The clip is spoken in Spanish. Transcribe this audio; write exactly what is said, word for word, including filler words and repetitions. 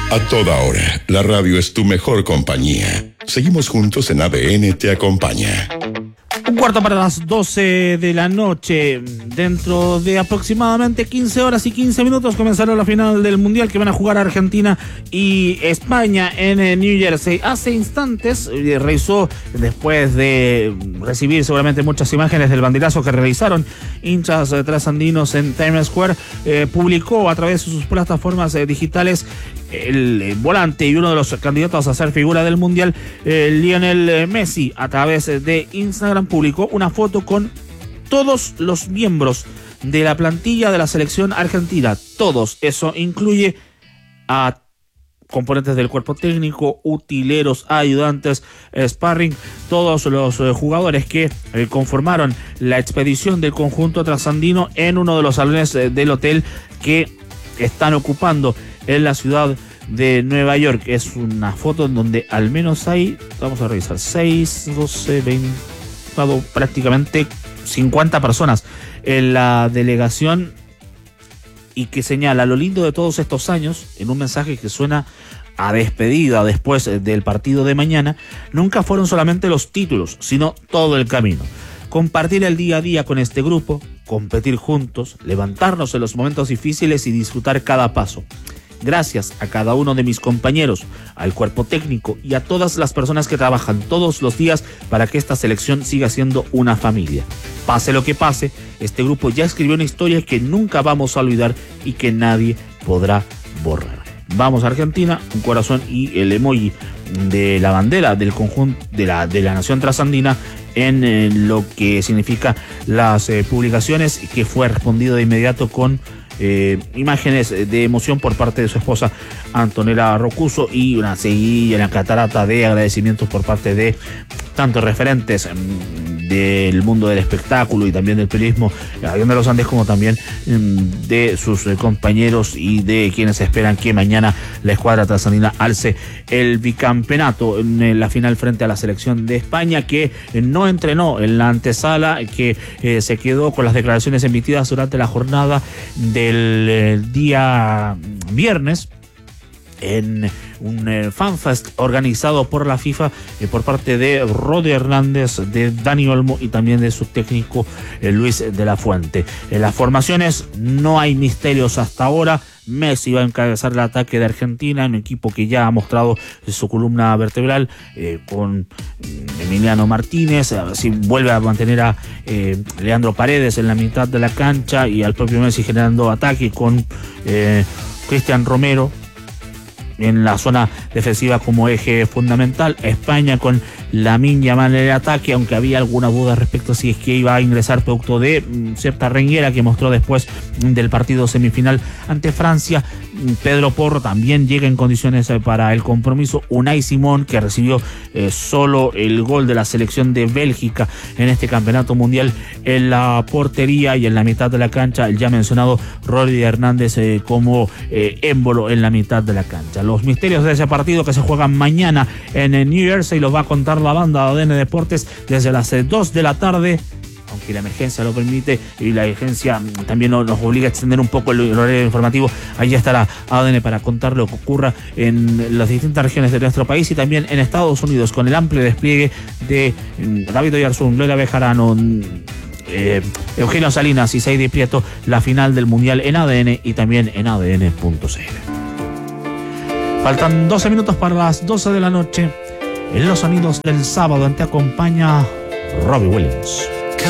A toda hora, la radio es tu mejor compañía. Seguimos juntos en A D N Te Acompaña. Un cuarto para las doce de la noche. Dentro de aproximadamente quince horas y quince minutos comenzará la final del Mundial que van a jugar Argentina y España en New Jersey. Hace instantes realizó, después de recibir seguramente muchas imágenes del banderazo que realizaron hinchas trasandinos en Times Square, eh, publicó a través de sus plataformas eh, digitales el eh, volante y uno de los candidatos a ser figura del Mundial, eh, Lionel Messi, a través de Instagram publicó una foto con todos los miembros de la plantilla de la selección argentina. Todos, eso incluye a componentes del cuerpo técnico, utileros, ayudantes, sparring, todos los eh, jugadores que eh, conformaron la expedición del conjunto trasandino en uno de los salones eh, del hotel que están ocupando en la ciudad de Nueva York. Es una foto en donde al menos hay, vamos a revisar, seis, doce, veinte, prácticamente cincuenta personas en la delegación, y que señala lo lindo de todos estos años en un mensaje que suena a despedida después del partido de mañana. Nunca fueron solamente los títulos, sino todo el camino. Compartir el día a día con este grupo, competir juntos, levantarnos en los momentos difíciles y disfrutar cada paso. Gracias a cada uno de mis compañeros, al cuerpo técnico y a todas las personas que trabajan todos los días para que esta selección siga siendo una familia. Pase lo que pase, este grupo ya escribió una historia que nunca vamos a olvidar y que nadie podrá borrar. Vamos a Argentina, un corazón y el emoji de la bandera del conjunto de la, de la nación trasandina en eh, lo que significa las eh, publicaciones, que fue respondido de inmediato con Eh, imágenes de emoción por parte de su esposa Antonella Rocuso y una seguida, una catarata de agradecimientos por parte de tantos referentes del mundo del espectáculo y también del periodismo de los Andes, como también de sus compañeros y de quienes esperan que mañana la escuadra trasandina alce el bicampeonato en la final frente a la selección de España, que no entrenó en la antesala, que eh, se quedó con las declaraciones emitidas durante la jornada del eh, día viernes en un eh, fanfest organizado por la FIFA eh, por parte de Rodi Hernández, de Dani Olmo y también de su técnico eh, Luis de la Fuente. En las formaciones no hay misterios hasta ahora. Messi va a encabezar el ataque de Argentina, un equipo que ya ha mostrado su columna vertebral eh, con Emiliano Martínez, a ver si vuelve a mantener a eh, Leandro Paredes en la mitad de la cancha y al propio Messi generando ataque con eh, Cristian Romero en la zona defensiva como eje fundamental. España con Lamine Yamal en el ataque, aunque había alguna duda respecto a si es que iba a ingresar producto de mm, cierta renguera que mostró después mm, del partido semifinal ante Francia. Pedro Porro también llega en condiciones eh, para el compromiso. Unai Simón, que recibió eh, solo el gol de la selección de Bélgica en este campeonato mundial, en la portería, y en la mitad de la cancha el ya mencionado Rodi Hernández eh, como eh, émbolo en la mitad de la cancha. Los misterios de ese partido que se juegan mañana en New Jersey los va a contar la banda de A D N Deportes desde las dos de la tarde, aunque la emergencia lo permite y la emergencia también nos obliga a extender un poco el horario informativo. Allí estará A D N para contar lo que ocurra en las distintas regiones de nuestro país y también en Estados Unidos, con el amplio despliegue de David Oyarzún, Lola Bejarano, eh, Eugenio Salinas y Saidi Prieto. La final del Mundial en A D N y también en A D N punto C L. Faltan doce minutos para las doce de la noche. En los sonidos del sábado Te acompaña Robbie Williams.